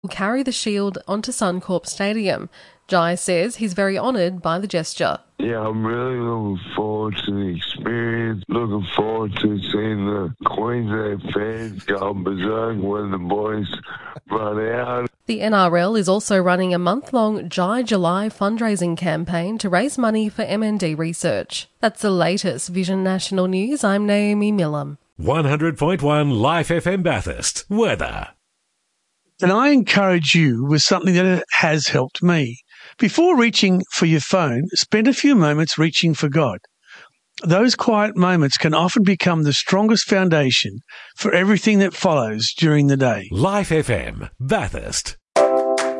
carry the shield onto Suncorp Stadium. Jai says he's very honoured by the gesture. Yeah, I'm really looking forward to the experience. Looking forward to seeing the Queensland fans go berserk when the boys run out. The NRL is also running a month-long Jai July fundraising campaign to raise money for MND research. That's the latest Vision National News. I'm Naomi Millam. 100.1 Life FM Bathurst. Weather. And I encourage you with something that has helped me. Before reaching for your phone, spend a few moments reaching for God. Those quiet moments can often become the strongest foundation for everything that follows during the day. Life FM Bathurst.